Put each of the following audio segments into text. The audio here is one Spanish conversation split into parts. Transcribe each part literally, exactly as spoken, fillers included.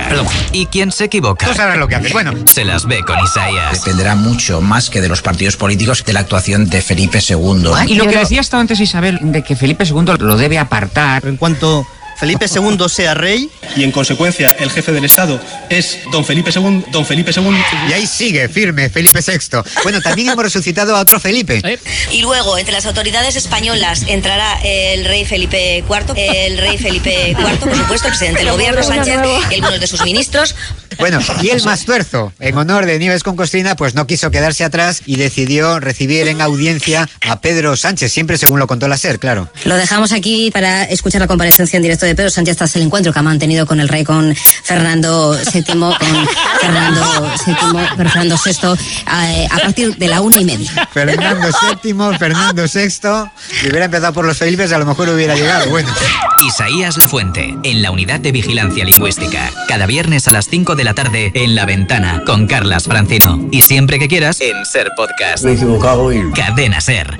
Perdón. ¿Y quién se equivoca? Tú sabrás lo que haces. Bueno, se las ve con Isaías. Dependerá mucho más que de los partidos políticos de la actuación de Felipe segundo. Y lo que decía hasta antes Isabel, de que Felipe segundo lo debe apartar. En cuanto Felipe segundo sea rey y en consecuencia el jefe del Estado es don Felipe segundo, don Felipe segundo. Y ahí sigue, firme, Felipe sexto. Bueno, también hemos resucitado a otro Felipe. ¿Eh? Y luego, entre las autoridades españolas, entrará el rey Felipe cuarto, el rey Felipe cuarto, por supuesto, el presidente del gobierno, Sánchez, y algunos de sus ministros. Bueno, y el más tuerzo, en honor de Nieves con Costina, pues no quiso quedarse atrás y decidió recibir en audiencia a Pedro Sánchez, siempre según lo contó la SER, claro. Lo dejamos aquí para escuchar la comparecencia en directo de Pedro Sánchez tras el encuentro que ha mantenido con el rey, con Fernando séptimo, con Fernando séptimo, Fernando sexto, a, a partir de la una y media. Fernando séptimo, Fernando sexto, si hubiera empezado por los Felipes a lo mejor hubiera llegado, bueno. Isaías Lafuente, en la Unidad de Vigilancia Lingüística, cada viernes a las cinco de la tarde en La Ventana, con Carlas Francino. Y siempre que quieras, en Ser Podcast. Me he equivocado y... Cadena Ser.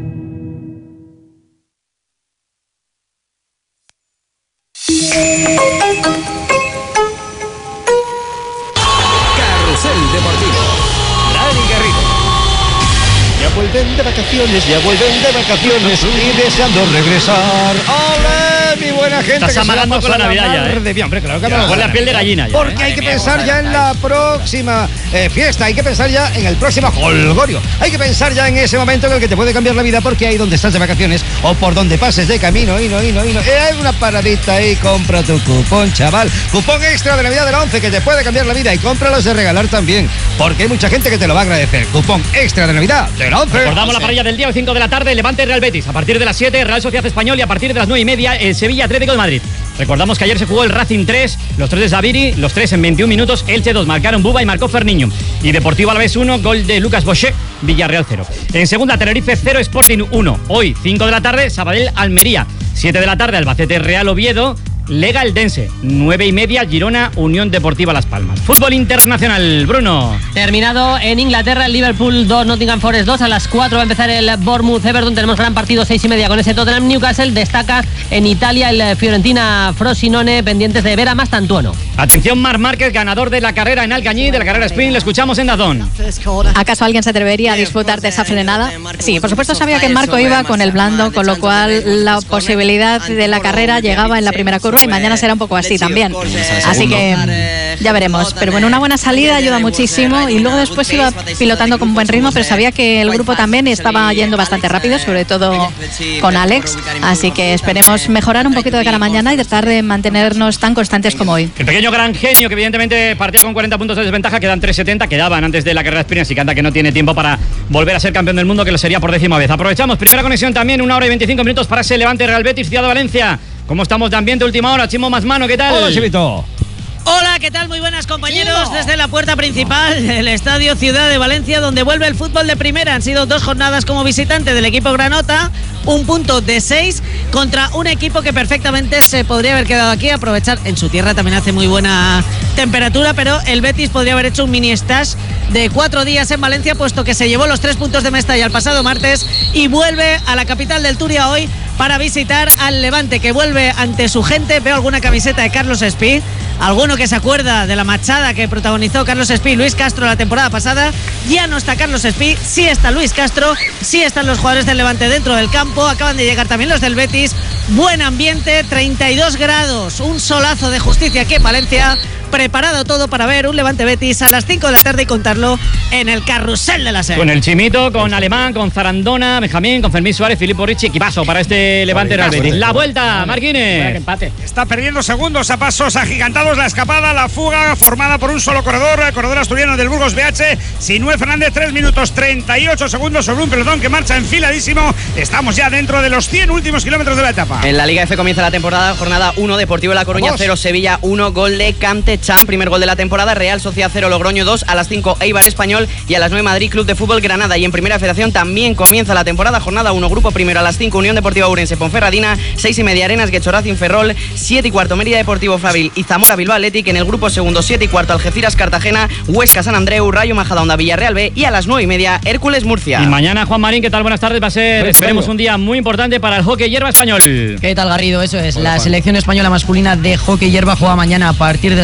Carrusel Deportivo. Dani Garrido. Ya vuelven de vacaciones, ya vuelven de vacaciones y deseando regresar. ¡Ole, mi buena gente! Estás amagando con la Navidad ya, ¿eh? De bien, hombre, claro que ya, con la piel de gallina ya. Porque ¿eh? hay que pensar ya en la próxima eh, fiesta, hay que pensar ya en el próximo jolgorio. Hay que pensar ya en ese momento en el que te puede cambiar la vida, porque ahí donde estás de vacaciones o por donde pases de camino, y no, y no, y no. Eh, hay una paradita y compra tu cupón, chaval. Cupón extra de Navidad de la once que te puede cambiar la vida, y cómpralos de regalar también, porque hay mucha gente que te lo va a agradecer. Cupón extra de Navidad de la once. Recordamos la parrilla del día, hoy cinco de la tarde, Levante Real Betis. A partir de las siete, Real Sociedad Español, y a partir de las nueve y media, el Sevilla Atlético de Madrid. Recordamos que ayer se jugó el Racing tres, los tres de Zaviri, los tres en veintiún minutos, Elche dos, marcaron Buba y marcó Ferniño. Y Deportivo Alavés uno, gol de Lucas Bochet, Villarreal cero. En segunda, Tenerife cero, Sporting uno. Hoy, cinco de la tarde, Sabadell Almería. siete de la tarde, Albacete Real Oviedo, Lega Eldense. nueve y media, Girona Unión Deportiva Las Palmas. Fútbol internacional, Bruno. Terminado en Inglaterra, el Liverpool dos, Nottingham Forest dos. A las cuatro va a empezar el Bournemouth Everton. Tenemos gran partido, seis y media con ese Tottenham Newcastle. Destaca en Italia el Fiorentina Frosinone, pendientes de Vera Mastantuono. Atención, Marc Márquez, ganador de la carrera en Alcañiz, de la carrera sprint. Le escuchamos en Dazón. ¿Acaso alguien se atrevería a disfrutar de esa frenada? Sí, por supuesto sabía que Marco iba con el blando, con lo cual la posibilidad de la carrera llegaba en la primera curva, y mañana será un poco así también. Así que ya veremos. Pero bueno, una buena salida ayuda muchísimo, y luego después iba pilotando con buen ritmo, pero sabía que el grupo también estaba yendo bastante rápido, sobre todo con Alex. Así que esperemos mejorar un poquito de cara a mañana y tratar de mantenernos tan constantes como hoy. El pequeño gran genio, que evidentemente partía con cuarenta puntos de desventaja, quedan tres setenta, quedaban antes de la carrera sprint, así que anda que no tiene tiempo para volver a ser campeón del mundo, que lo sería por décima vez. Aprovechamos, primera conexión también, una hora y veinticinco minutos para ese Levante Real Betis, Ciudad de Valencia. ¿Cómo estamos de ambiente última hora? Chimo Masmano, ¿qué tal? Hola, Chivito. Hola, ¿qué tal? Muy buenas, compañeros. Desde la puerta principal del Estadio Ciudad de Valencia, donde vuelve el fútbol de primera. Han sido dos jornadas como visitante del equipo granota, un punto de seis contra un equipo que perfectamente se podría haber quedado aquí, aprovechar. En su tierra también hace muy buena temperatura, pero el Betis podría haber hecho un mini stash de cuatro días en Valencia, puesto que se llevó los tres puntos de Mestalla el pasado martes y vuelve a la capital del Turia hoy para visitar al Levante, que vuelve ante su gente. Veo alguna camiseta de Carlos Espí, alguno que se acuerda de la machada que protagonizó Carlos Espí y Luis Castro la temporada pasada. Ya no está Carlos Espí, sí está Luis Castro, sí están los jugadores del Levante dentro del campo. Acaban de llegar también los del Betis. Buen ambiente, treinta y dos grados, un solazo de justicia aquí en Valencia. Preparado todo para ver un Levante Betis a las cinco de la tarde y contarlo en el Carrusel de la SER. Con el Chimito, con Alemán, con Zarandona, Benjamín, con Fermín Suárez, Filippo Ricci, equipazo para este Levante Real Betis. La vuelta, Marquines. Empate. Está perdiendo segundos a pasos agigantados la escapada, la fuga formada por un solo corredor, el corredor asturiano del Burgos B H. Sinué Fernández, tres minutos treinta y ocho segundos sobre un pelotón que marcha enfiladísimo. Estamos ya dentro de los cien últimos kilómetros de la etapa. En la Liga F comienza la temporada, jornada uno, Deportivo de La Coruña cero, Sevilla uno, gol de Cante Chan, primer gol de la temporada. Real Sociedad cero, Logroño dos, a las cinco Eibar Español, y a las nueve Madrid Club de Fútbol Granada. Y en Primera Federación también comienza la temporada, jornada uno, grupo primero, a las cinco Unión Deportiva Ourense Ponferradina, seis y media Arenas Guechorazin Ferrol, siete y cuarto Mérida Deportivo Flavil y Zamora Bilbao Athletic. En el grupo segundo, siete y cuarto Algeciras Cartagena, Huesca San Andreu, Rayo Majadahonda Villarreal B, y a las nueve y media Hércules Murcia. Y mañana, Juan Marín, ¿qué tal? Buenas tardes. Va a ser, Pero esperemos, un día muy importante para el hockey hierba español. ¿Qué tal, Garrido? Eso es, Hola, la Juan. Selección española masculina de hockey hierba juega mañana a partir de